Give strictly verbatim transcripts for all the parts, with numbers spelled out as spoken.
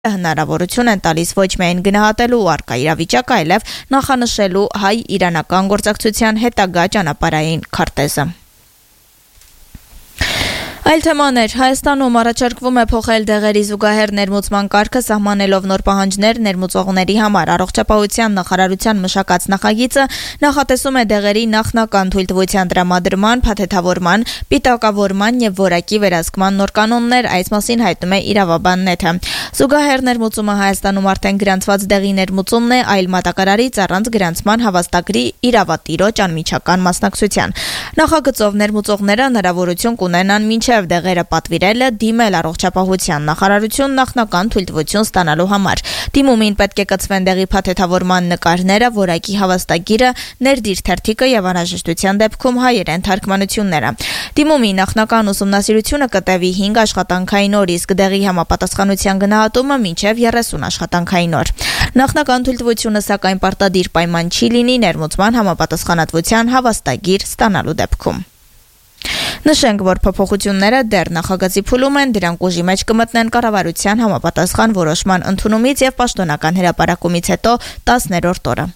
հնարավորություն են տալիս ոչ միայն գնահատելու առկա իրավիճակը, այլև նախանշելու հայ-իրանական գործակցության հետագա ճանապարհային քարտեզը։ Այլ թեմաներ, Հայաստանում առաջարկվում է փոխել դեղերի զուգահեռ ներմուծման կարգը, սահմանելով նոր պահանջներ ներմուծողների համար։ Առողջապահության նախարարության մշակած նախագիծը նախատեսում է դեղերի նախնական թույլտվության տրամադրման, փաթեթավորման, պիտակավորման եւ որակի վերահսկման նոր կանոններ, այս մասին հայտնում է Իրավաբան նեթը։ Զուգահեռ ներմուծումը Հայաստանում արդեն գրանցված դեղի ներմուծումն է, այլ մատակարարից առանց գրանցման հավաստագրի իրավատիրոջ անմիջական մասնակցության։ Նախագծով ներմուծողները հնարավորություն կունենան մինչև դեղերը պատվիրելը դիմել առողջապահության նախարարություն նախնական թույլտվություն ստանալու համար։ Դիմումին պետք է կցվեն դեղի փաթեթավորման նկարները, որակի հավաստագիրը, ներդիր թերթիկը եւ անհրաժեշտության դեպքում հայերեն թարգմանությունները։ Դիմումի նախնական ուսումնասիրությունը կտևի հինգ աշխատանքային օր, իսկ դեղի համապատասխանության գնահատումը մինչև երեսուն աշխատանքային օր։ Նախնական թույլտվությունը սակայն պարտադիր պայման չի լինի ներմուծման համապատասխանատվության հավաստագիր ստանալու դեպքում։ Նշենք, որ փոփոխությունները դեռ նախագծի փուլում են, դրանք ուժի մեջ կմտնեն կառավարության համապատասխան որոշման ընդունումից եւ պաշտոնական հրապարակումից հետո տասներորդ օրը։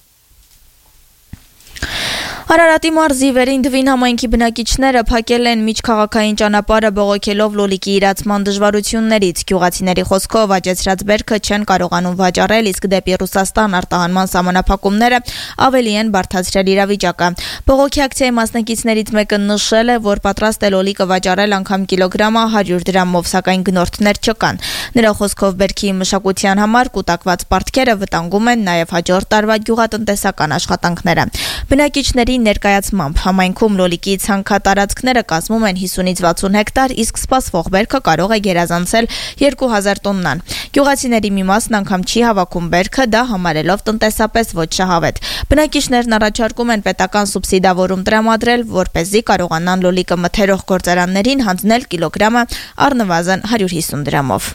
Արարատի մարզի Վերին-Դվին համայնքի բնակիչները փակել են միջքաղաքային ճանապարհը բողոքելով լոլիկի իրացման դժվարություններից։ Գյուղացիների խոսքով աճեցրած բերքը չեն կարողանում վաճառել, իսկ դեպի Ռուսաստան արտահանման սահմանափակումները ավելի են բարդացրել իրավիճակը։ Բողոքի ակցիայի մասնակիցներից մեկը նշել է, որ պատրաստ է լոլիկը վաճառել անգամ կիլոգրամը հարյուր դրամով, սակայն գնորդներ չկան։ Նրա խոսքով բերքի մշակության համար կուտակված պարտքերը վտանգում են նաև հաջորդ տարվա գյուղատնտեսական աշխատանքները։ Բնակիչների ներկայացմամբ համայնքում լոլիկի ցանքատարածքները կազմում են հիսունից վաթսուն հեկտար, իսկ սպասվող բերքը կարող է գերազանցել երկու հազար տոննան։ Գյուղացիների մի մասն անգամ չի հավաքում բերքը, դա համարելով տնտեսապես ոչ շահավետ։ Բնակիչներն առաջարկում են պետական սուբսիդավորում տրամադրել, որպեսզի կարողանան լոլիկը մթերող գործարաններին հանձնել կիլոգրամը առնվազն հարյուր հիսուն դրամով։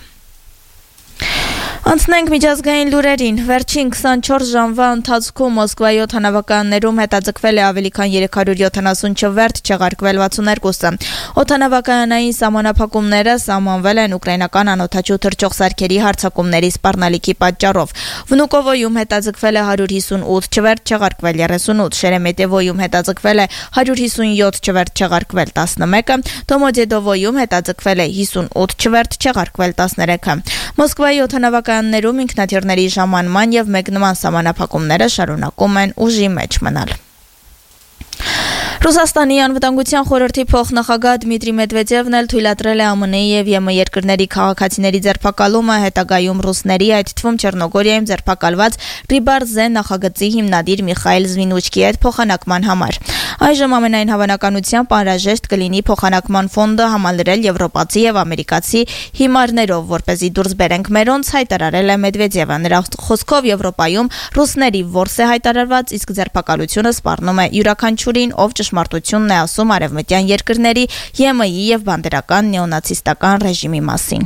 Անցնենք միջազգային լուրերին։ Վերջին քսանչորս ժամվա ընթացքում Մոսկվայի օդանավակայաններում հետաձգվել է ավելի քան երեք հարյուր յոթանասուն չվերթ, չեղարկվել վաթսուններկուսը։ Օդանավակայանային սահմանափակումները սահմանվել են ուկրաինական անօդաչու թռչող սարքերի հարձակումների սպառնալիքի պատճառով։ Վնուկովոյում հետաձգվել է հարյուր հիսունութ չվերթ, չեղարկվել երեսունութ, Շերեմետևոյում հետաձգվել է հարյուր հիսունյոթ չվերթ, չեղարկվել տասնմեկը, Դոմոդեդովոյում հետաձգվել է հիսունութ չվերթ, չեղարկվել տասներեքը։ Մոսկվայի օդանավակայաններում ինքնաթիռների ժամանման եւ մեկնման սահմանափակումները շարունակում են ուժի մեջ մնալ։ Ռուսաստանի անվտանգության խորհրդի փոխնախագահ Դմիտրի Մեդվեդևն էլ թույլատրել է ԱՄՆ-ի եւ ԵՄ երկրների քաղաքացիների ձերբակալումը հետագայում ռուսների, այդ թվում Չեռնոգորիայում ձերբակալված Ռիբար-Զ նախագծի հիմնադիր Միխայիլ Զվինուչկի հետ փոխանակման համար։ Այժմ ամենայն հավանականությամբ անհրաժեշտ կլինի փոխանակման ֆոնդը համալրել եվրոպացի եւ ամերիկացի հիմարներով, որպեսզի դուրս բերենք մերոնց, հայտարարել է Մեդվեդևը։ Նրա խոսքով Եվրոպայում ռուսների որս է հայտարարված, իսկ ձերբակալությունը սպառնում է յուրաքանչյուրին, ով ճշմարտությունն է ասում արևմտյան երկրների, ԵՄ-ի եւ բանդերական նեոնացիստական ռեժիմի մասին։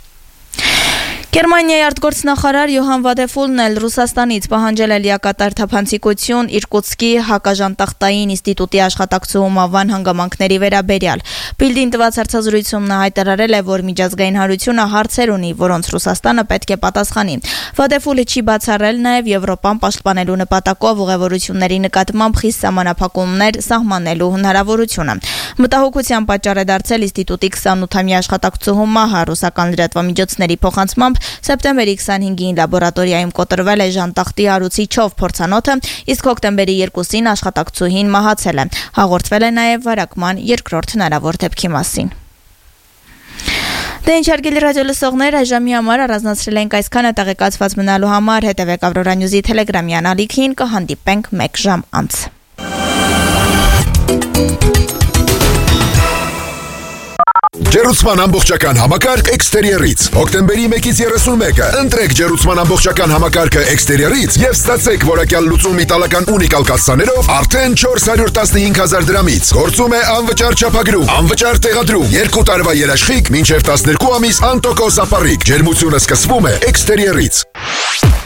Գերմանիայի արտգործնախարար Յոհան Վադեֆուլն էլ Ռուսաստանից պահանջել է լիակատար թափանցիկություն Իրկուտսկի հակաժանտախտային ինստիտուտի աշխատակցում ավան հանգամանքների վերաբերյալ։ Բիլդին տված հարցազրույցում նա հայտարարել է, որ միջազգային հանրությունը հարցեր ունի, որոնց Ռուսաստանը պետք է պատասխանի։ Վադեֆուլը չի բացառել նաև Եվրոպան պաշտպանելու նպատակով ուղևորությունների նկատմամբ խիստ սահմանափակումներ սահմանելու հնարավորությունը։ Մտահոգության պատճառ է դարձել ինստիտուտի քսանութամյա աշխատակցու մահը ռուսական լրատվամիջոցների փոխանցմամբ սեպտեմբերի քսանհինգին լաբորատորիայում կոտրվել է ժանտախտի հարուցիչով փորձանոթը, իսկ հոկտեմբերի երկուսին աշխատակցուհին մահացել է։ Հաղորդվել է նաև վարակման երկրորդ հնարավոր դեպքի մասին։ Դե ինչ հարգելի ռադիո լսողներ, այժմի համար առանձնացրել ենք այսքանը, տեղեկացված մնալու համար հետևեք Ավրորա Նյուզի Թելեգրամյան ալիքին, կհանդիպենք մեկ ժամ անց։ Ջերուցման ամբողջական համակարգ Exterior-ից հոկտեմբերի մեկից երեսունմեկը ընտրեք ջերուցման ամբողջական համակարգը Exterior-ից եւ ստացեք որակյալ լուծում իտալական ունիկալ կասսաներով արդեն չորս հարյուր տասնհինգ հազար դրամից։ Գործում է անվճար չափագրում, անվճար տեղադրում, երկու տարվա երաշխիք, մինչև տասներկու ամիս անտոկոս ապառիկ։ Ջերմությունը սկսվում է Exterior-ից։